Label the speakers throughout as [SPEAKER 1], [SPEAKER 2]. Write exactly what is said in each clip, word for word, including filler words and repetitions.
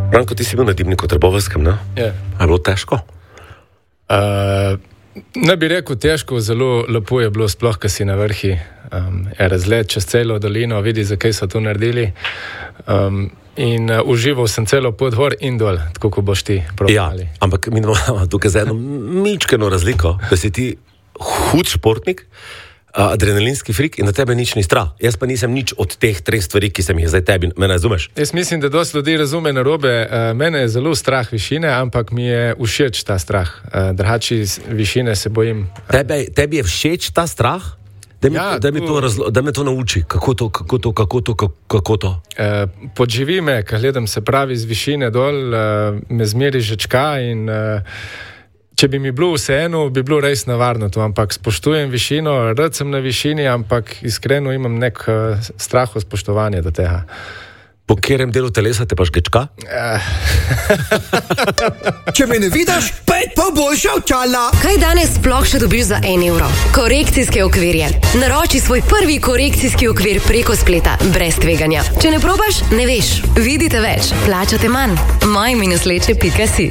[SPEAKER 1] Branko, ti si bil na Dimniku Trboveljskem, ne?
[SPEAKER 2] Je.
[SPEAKER 1] A je bilo težko?
[SPEAKER 2] Uh, ne bi rekel težko, zelo lepo je bilo, sploh, ko si na vrhi. Um, je razgled čez celo dolino, vidi, zakaj so to naredili. Um, in uh, užival sem celo pot gor in dol, tako ko boš ti probali.
[SPEAKER 1] Ja, ampak mi imamo tukaj za eno mičkeno razliko, da si ti hud športnik, adrenalinski frik in da tebe nič ni strah. Jaz pa nisem nič od teh treh stvari, ki sem jih zdaj tebi. Me razumeš?
[SPEAKER 2] Jaz mislim, da dosti ljudi razume narobe. Mene je zelo strah višine, ampak mi je všeč ta strah. Drugače višine se bojim.
[SPEAKER 1] Tebe, tebi je všeč ta strah? Da mi,
[SPEAKER 2] Ja,
[SPEAKER 1] da mi,
[SPEAKER 2] to-
[SPEAKER 1] to, razlo, da me to nauči. Kako to, kako to, kako to, kako, kako to?
[SPEAKER 2] Eh, podživi me, ko gledam se pravi z višine dol, eh, me zmeri žečka in eh, če bi mi bilo vseeno, bi bilo res nevarno to, ampak spoštujem višino, rad sem na višini, ampak iskreno imam nek eh, straho spoštovanje do tega.
[SPEAKER 1] Po katerem delu telesa te pa žgečka?
[SPEAKER 3] Če me ne vidiš, pet pa boljša očala.
[SPEAKER 4] Kaj danes sploh še dobiš za en evro? Korekcijske okvirje. Naroči svoj prvi korekcijski okvir preko spleta, brez tveganja. Če ne probaš, ne veš. Vidite več, plačate manj. moj minus leče pika si.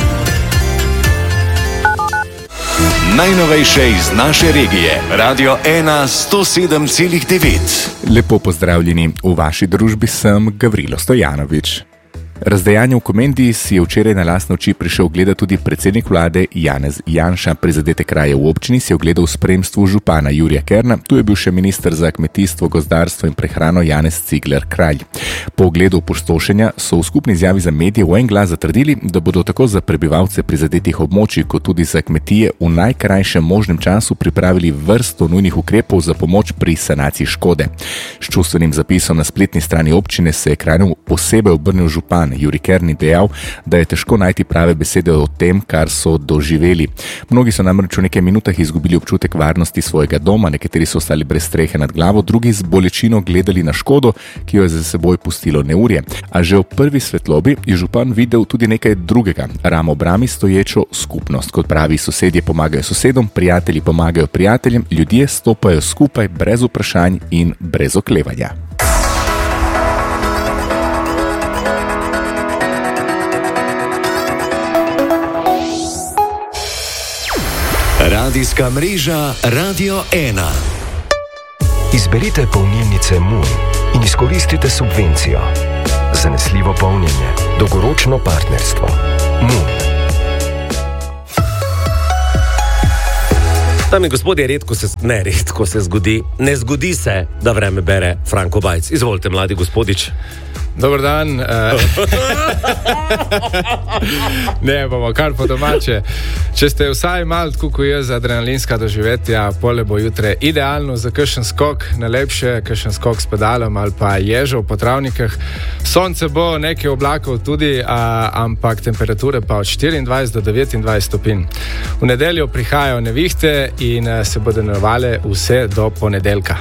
[SPEAKER 5] Najnovejše iz naše regije. Radio ena sto sedem celih devet.
[SPEAKER 6] Lepo pozdravljeni, v vaši družbi sem Gavrilo Stojanovič. Razdejanje v Komendi si je včeraj na lastne oči prišel gledati tudi predsednik vlade Janez Janša. Prizadete kraje v občini si je ogledal v spremstvu župana Jurija Kerna, tu je bil še minister za kmetijstvo, gozdarstvo in prehrano Janez Cigler Kralj. Po ogledu opustošenja so v skupni izjavi za medije v en glas zatrdili, da bodo tako za prebivalce prizadetih območij kot tudi za kmetije v najkrajšem možnem času pripravili vrsto nujnih ukrepov za pomoč pri sanaciji škode. S čustvenim zapisom na spletni strani občine se je Kralju posebej obrnil župan Jurij Kerni, dejal, da je težko najti prave besede o tem, kar so doživeli. Mnogi so namreč v nekaj minutah izgubili občutek varnosti svojega doma, nekateri so ostali brez strehe nad glavo, drugi z bolečino gledali na škodo, ki jo je za seboj pustilo neurje. A že v prvi svetlobi je župan videl tudi nekaj drugega, ramo ob rami stoječo skupnost. Kot pravi, sosedje pomagajo sosedom, prijatelji pomagajo prijateljem, ljudje stopajo skupaj brez vprašanj in brez oklevanja.
[SPEAKER 5] Radijska mreža Radio ena.
[SPEAKER 7] Izberite polnilnice Moon in izkoristite subvencijo. Zanesljivo polnjenje, dolgoročno partnerstvo. Moon.
[SPEAKER 1] Dame in gospodje, redko se, ne redko se zgodi, ne zgodi se, da vreme bere Franko Bajc. Izvolite, mladi gospodič.
[SPEAKER 2] Dober dan. Uh, ne, bomo kar po domače. Če ste vsaj malo tako kot jaz adrenalinska doživetja, pole bo jutre idealno za kakšen skok, najlepše kakšen skok s pedalom ali pa ježo po travnikah. Sonce bo, nekaj oblakov tudi, a, ampak temperature pa od štiriindvajset do devetindvajset stopinj. V nedeljo prihajajo nevihte in a, se bodo nadaljevale vse do ponedeljka.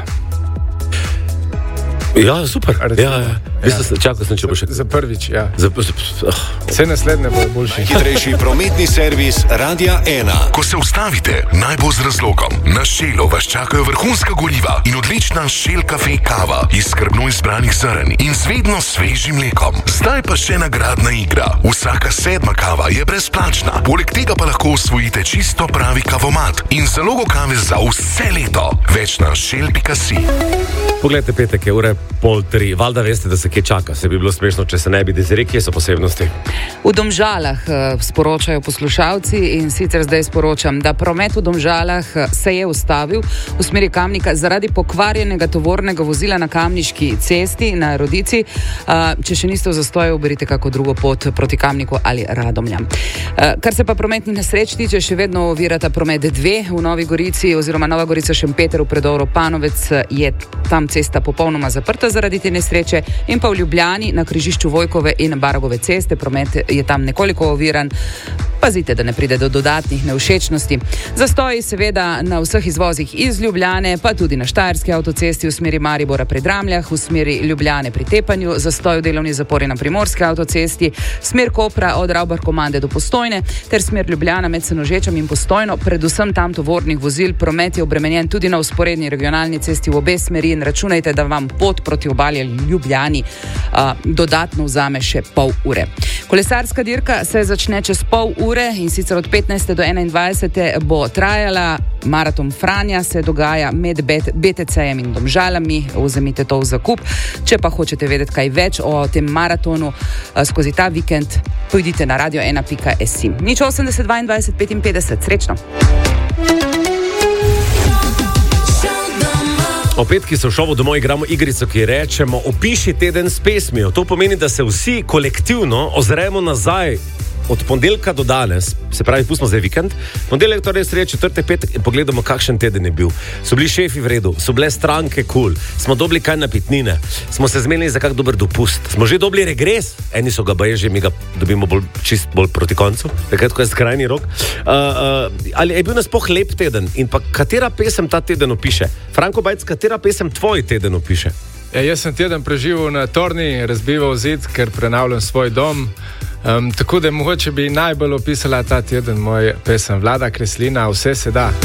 [SPEAKER 1] Ja, super.
[SPEAKER 2] Recimo,
[SPEAKER 1] Ja, ja. Mislim, čakal sem, če bo še...
[SPEAKER 2] Za prvič, ja.
[SPEAKER 1] Za, oh.
[SPEAKER 2] Vse naslednje bo boljši.
[SPEAKER 5] Hitrejši prometni servis Radia ena.
[SPEAKER 8] Ko se ustavite, naj bo z razlogom. Na Shelu vas čakajo vrhunska goriva in odlična Shell Cafe kava iz skrbno izbranih zrn in z vedno svežim mlekom. Zdaj pa še nagradna igra. Vsaka sedma kava je brezplačna. Poleg tega pa lahko osvojite čisto pravi kavomat in zalogo kave za vse leto. Več na shell pika si.
[SPEAKER 1] Poglejte, petek je ure pol tri. Valjda veste, da se kje čaka. Se bi bilo smešno, če se ne bi dezirali, kje so posebnosti.
[SPEAKER 9] V Domžalah uh, sporočajo poslušalci in sicer zdaj sporočam, da promet v Domžalah se je ustavil v smeri Kamnika zaradi pokvarjenega tovornega vozila na Kamniški cesti na Rodici. Uh, če še niste v zastoju, uberite kako drugo pot proti Kamniku ali Radomljam. Uh, kar se pa prometnih nesreč tiče, še vedno ovirata promet dve v Novi Gorici oziroma Nova Gorica Šempeter v predoru Panovec, je tam cesta popolnoma zaprta zaradi te nesreče, in pa v Ljubljani na križišču Vojkove in Baragove ceste promet je tam nekoliko oviran. Pazite, da ne pride do dodatnih nevšečnosti. Zastoji seveda na vseh izvozih iz Ljubljane, pa tudi na Štajerski avtocesti v smeri Maribora pri Dramljah, v smeri Ljubljane pri Tepanju, zastoj v delovni zapori na Primorski avtocesti, smer Kopra od Ravbar-Komande do Postojne, ter smer Ljubljana med Senožečem in Postojno, predvsem tam tovornih vozil. Promet je obremenjen tudi na vzporedni regionalni cesti v obe smeri in računajte, da vam pot proti obali Ljubljani uh, dodatno vzame še pol ure. Kolesarska dirka se začne čez pol ure in sicer od petnajste do enaindvajsete bo trajala. Maraton Franja se dogaja med B T C-jem in Domžalami. Vzemite to v zakup. Če pa hočete vedeti kaj več o tem maratonu skozi ta vikend, pojdite na radio ena pika es i. Nič osemdeset dvaindvajset petinpetdeset. Srečno!
[SPEAKER 1] O petki se v šovu domov igramo igrico, ki rečemo opiši teden s pesmijo. To pomeni, da se vsi kolektivno ozremo nazaj od ponedeljka do danes, se pravi, pustimo zdaj vikend, ponedeljek, torej sreda, četrtek, petek in pogledamo, kakšen teden je bil. So bili šefi v redu, so bile stranke kul, cool. Smo dobili kaj napitnine, smo se zmenili za kak dober dopust, smo že dobili regres, eni so ga baje že, mi ga dobimo bolj, čist bolj proti koncu, takrat, ko je skrajni rok. Uh, uh, ali je bil nasploh lep teden in pa katera pesem ta teden opiše? Franko Bajc, katera pesem tvoj teden opiše?
[SPEAKER 2] Ja, jaz sem teden preživel na Torni, razbival zid, ker prenavljam svoj dom. Um, tako da mogoče bi najbolj opisala ta teden moj pesem Vlada Kreslina, Vse se da.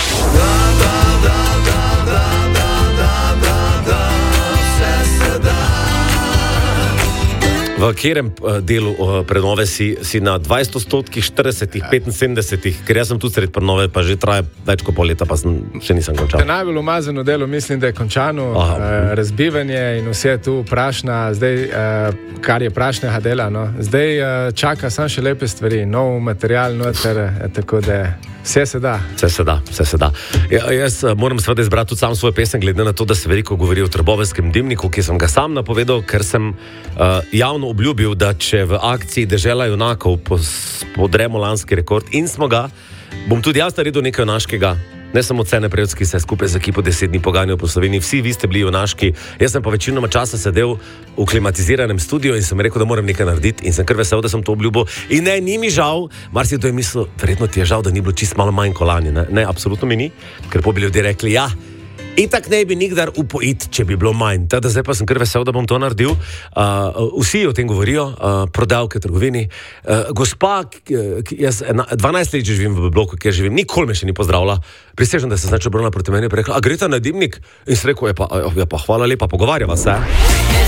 [SPEAKER 1] V katerem delu prenove si, si na dvajset odstotkih, štiridesetih, petinsedemdesetih, ker jaz sem tu sred prenove, pa že traja več kot pol leta, pa sem, še nisem končal.
[SPEAKER 2] To najbolj umazano delo mislim, da je končano, uh, razbivanje in vse tu prašna, zdaj, uh, kar je prašnega dela, no. Zdaj uh, čaka sam še lepe stvari, nov material noter, tako da vse se da.
[SPEAKER 1] Vse se da, vse se da. Ja, jaz moram seveda izbrati tudi sam svoj pesem, glede na to, da se veliko govori o Trboveskem dimniku, ki sem ga sam napovedal, ker sem uh, javno obljubil, da če v akciji Dežela junakov podremo lanski rekord in smo ga, bom tudi jaz naredil nekaj junaškega. Ne samo Cene Prevc, ki se je skupaj z ekipo deset dni poganjal po Sloveniji, vsi vi ste bili junaški. Jaz sem pa večinoma časa sedel v klimatiziranem studiu in sem rekel, da moram nekaj narediti in sem kar vesel, da sem to obljubil. In ne, ni mi žal, marsikdo je mislil, verjetno ti je žal, da ni bilo čist malo manj kolani. Ne, ne, absolutno mi ni, ker po bi ljudje rekli, ja, itak ne bi nikdar upojit, če bi bilo manj. Teda zdaj pa sem kar vesel, da bom to naredil. Uh, vsi o tem govorijo, uh, prodavke, trgovini. Uh, gospa, ki jaz dvanajst let že živim v bloku, kjer živim, nikoli me še ni pozdravila. Prisežem, da se znači obrnila proti meni in rekla, a greta na dimnik? In sem rekel, je pa, je pa hvala lepa, pogovarjava se.